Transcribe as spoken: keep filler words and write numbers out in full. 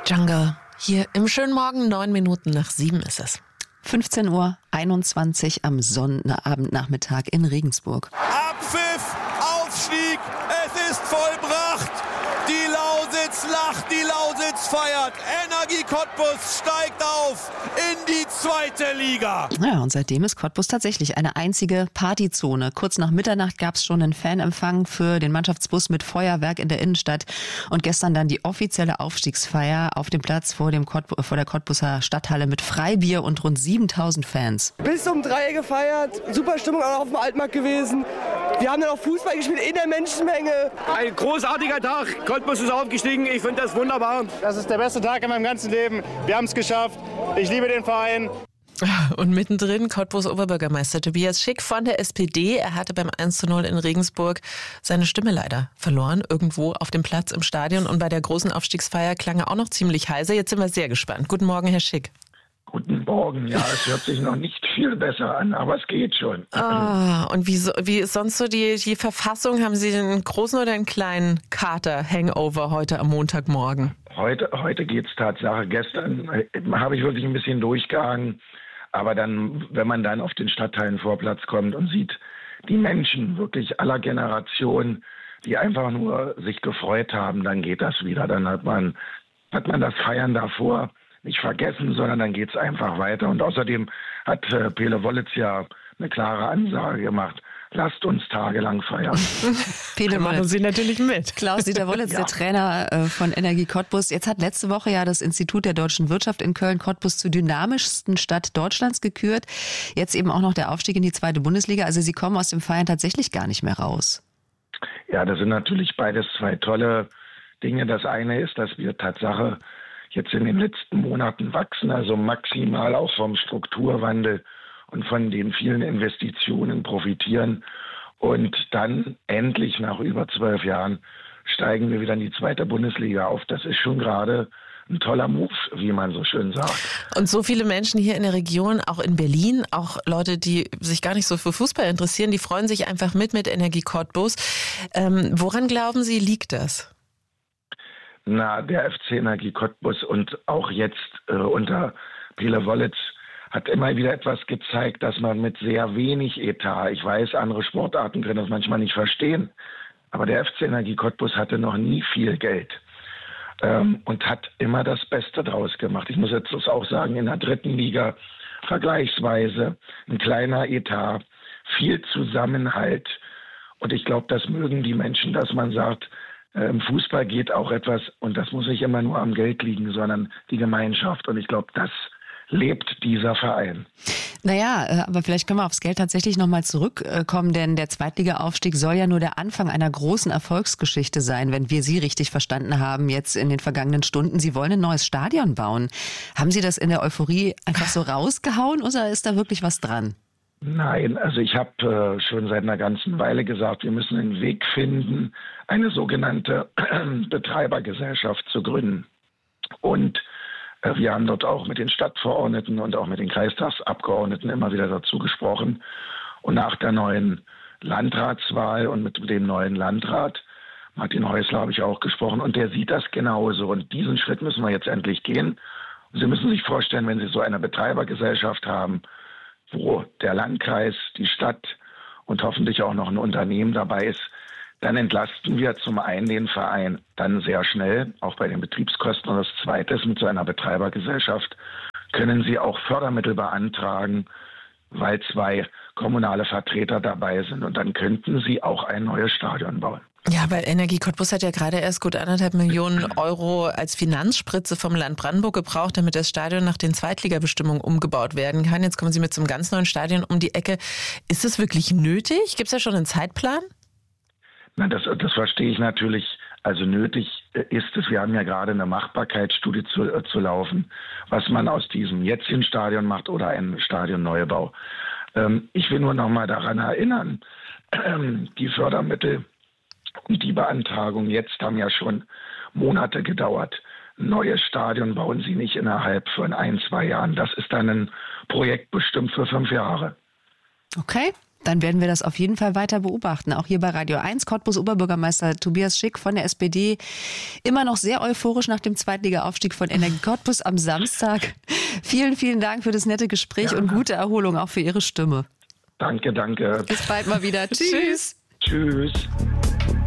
Jungle. Hier im schönen Morgen, neun Minuten nach sieben ist es. fünfzehn Uhr einundzwanzig am Sonnabendnachmittag in Regensburg. Abpfiff, Aufstieg, es ist vollbracht. Die Lausitz lacht, die Lausitz feiert. Energie Cottbus steigt auf in die zweite Liga. Ja, und seitdem ist Cottbus tatsächlich eine einzige Partyzone. Kurz nach Mitternacht gab es schon einen Fanempfang für den Mannschaftsbus mit Feuerwerk in der Innenstadt. Und gestern dann die offizielle Aufstiegsfeier auf dem Platz vor, dem Cottb- vor der Cottbuser Stadthalle mit Freibier und rund siebentausend Fans. Bis um drei gefeiert, super Stimmung auch auf dem Altmarkt gewesen. Wir haben dann auch Fußball gespielt in der Menschenmenge. Ein großartiger Tag. Cottbus ist aufgestiegen. Ich finde das wunderbar. Das ist der beste Tag in meinem ganzen Leben. Wir haben es geschafft. Ich liebe den Verein. Und mittendrin Cottbus Oberbürgermeister Tobias Schick von der S P D. Er hatte beim eins zu null in Regensburg seine Stimme leider verloren, irgendwo auf dem Platz im Stadion. Und bei der großen Aufstiegsfeier klang er auch noch ziemlich heiser. Jetzt sind wir sehr gespannt. Guten Morgen, Herr Schick. Guten Morgen. Ja, es hört sich noch nicht viel besser an, aber es geht schon. Ah, und wie, so, wie ist sonst so die, die Verfassung? Haben Sie einen großen oder einen kleinen Kater-Hangover heute am Montagmorgen? Heute, heute geht's Tatsache. Gestern äh, habe ich wirklich ein bisschen durchgehangen. Aber dann, wenn man dann auf den Stadtteilenvorplatz kommt und sieht, die Menschen wirklich aller Generationen, die einfach nur sich gefreut haben, dann geht das wieder. Dann hat man, hat man das Feiern davor nicht vergessen, sondern dann geht's einfach weiter. Und außerdem hat äh, Pele Wollitz ja eine klare Ansage gemacht. Lasst uns tagelang feiern. Pele machen Sie natürlich mit. Klaus-Dieter Wollitz, ja. Der Trainer äh, von Energie Cottbus. Jetzt hat letzte Woche ja das Institut der deutschen Wirtschaft in Köln Cottbus zur dynamischsten Stadt Deutschlands gekürt. Jetzt eben auch noch der Aufstieg in die zweite Bundesliga. Also Sie kommen aus dem Feiern tatsächlich gar nicht mehr raus. Ja, das sind natürlich beides zwei tolle Dinge. Das eine ist, dass wir Tatsache jetzt in den letzten Monaten wachsen, also maximal auch vom Strukturwandel und von den vielen Investitionen profitieren. Und dann endlich nach über zwölf Jahren steigen wir wieder in die zweite Bundesliga auf. Das ist schon gerade ein toller Move, wie man so schön sagt. Und so viele Menschen hier in der Region, auch in Berlin, auch Leute, die sich gar nicht so für Fußball interessieren, die freuen sich einfach mit mit Energie Cottbus. Ähm, woran glauben Sie, liegt das? Na, der F C Energie Cottbus und auch jetzt äh, unter Pele Wollitz hat immer wieder etwas gezeigt, dass man mit sehr wenig Etat, ich weiß, andere Sportarten können das manchmal nicht verstehen, aber der F C Energie Cottbus hatte noch nie viel Geld ähm, und hat immer das Beste draus gemacht. Ich muss jetzt das auch sagen, in der dritten Liga vergleichsweise ein kleiner Etat, viel Zusammenhalt und ich glaube, das mögen die Menschen, dass man sagt, im Fußball geht auch etwas, und das muss nicht immer nur am Geld liegen, sondern die Gemeinschaft. Und ich glaube, das lebt dieser Verein. Naja, aber vielleicht können wir aufs Geld tatsächlich nochmal zurückkommen, denn der Zweitliga-Aufstieg soll ja nur der Anfang einer großen Erfolgsgeschichte sein, wenn wir Sie richtig verstanden haben jetzt in den vergangenen Stunden. Sie wollen ein neues Stadion bauen. Haben Sie das in der Euphorie einfach so rausgehauen oder ist da wirklich was dran? Nein, also ich habe äh, schon seit einer ganzen Weile gesagt, wir müssen einen Weg finden, eine sogenannte Betreibergesellschaft zu gründen. Und äh, wir haben dort auch mit den Stadtverordneten und auch mit den Kreistagsabgeordneten immer wieder dazu gesprochen. Und nach der neuen Landratswahl und mit dem neuen Landrat, Martin Häusler, habe ich auch gesprochen, und der sieht das genauso. Und diesen Schritt müssen wir jetzt endlich gehen. Und Sie müssen sich vorstellen, wenn Sie so eine Betreibergesellschaft haben, wo der Landkreis, die Stadt und hoffentlich auch noch ein Unternehmen dabei ist, dann entlasten wir zum einen den Verein dann sehr schnell, auch bei den Betriebskosten. Und das Zweite ist, mit so einer Betreibergesellschaft können Sie auch Fördermittel beantragen, weil zwei kommunale Vertreter dabei sind. Und dann könnten Sie auch ein neues Stadion bauen. Ja, weil Energie Cottbus hat ja gerade erst gut anderthalb Millionen Euro als Finanzspritze vom Land Brandenburg gebraucht, damit das Stadion nach den Zweitligabestimmungen umgebaut werden kann. Jetzt kommen Sie mit so einem ganz neuen Stadion um die Ecke. Ist es wirklich nötig? Gibt es da schon einen Zeitplan? Na, das, das verstehe ich natürlich. Also nötig ist es, wir haben ja gerade eine Machbarkeitsstudie zu, äh, zu laufen, was man aus diesem jetzigen Stadion macht oder einen Stadionneubau. Ähm, ich will nur noch mal daran erinnern, ähm, die Fördermittel und die Beantragung jetzt haben ja schon Monate gedauert. Ein neues Stadion bauen Sie nicht innerhalb von ein, zwei Jahren. Das ist dann ein Projekt bestimmt für fünf Jahre. Okay, Dann werden wir das auf jeden Fall weiter beobachten. Auch hier bei Radio eins. Cottbus Oberbürgermeister Tobias Schick von der S P D. Immer noch sehr euphorisch nach dem Zweitliga-Aufstieg von Energie Cottbus am Samstag. Vielen, vielen Dank für das nette Gespräch ja. und gute Erholung auch für Ihre Stimme. Danke, danke. Bis bald mal wieder. Tschüss. Tschüss.